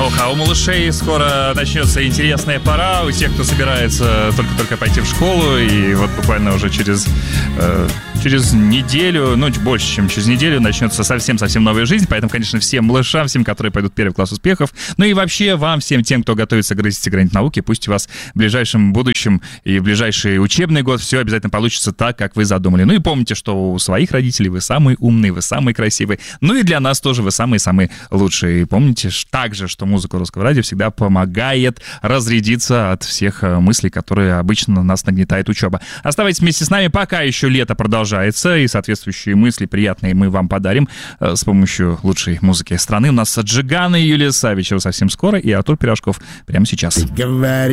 Ох, а у малышей скоро начнется интересная пора, у тех, кто собирается только-только пойти в школу, и вот буквально уже через неделю, ну, больше, чем через неделю, начнется совсем-совсем новая жизнь, поэтому, конечно, всем малышам, всем, которые пойдут в первый класс успехов, ну и вообще вам, всем тем, кто готовится грызть гранит науки, пусть у вас в ближайшем будущем и в ближайший учебный год все обязательно получится так, как вы задумали. Ну и помните, что у своих родителей вы самые умные, вы самые красивые, ну и для нас тоже вы самые-самые лучшие. И помните также, что музыка Русского радио всегда помогает разрядиться от всех мыслей, которые обычно нас нагнетает учеба. Оставайтесь вместе с нами, пока еще лето продолжается, и соответствующие мысли приятные мы вам подарим с помощью лучшей музыки страны. У нас Джиган и Юлия Савичева совсем скоро, и Артур Пирожков прямо сейчас. Говори.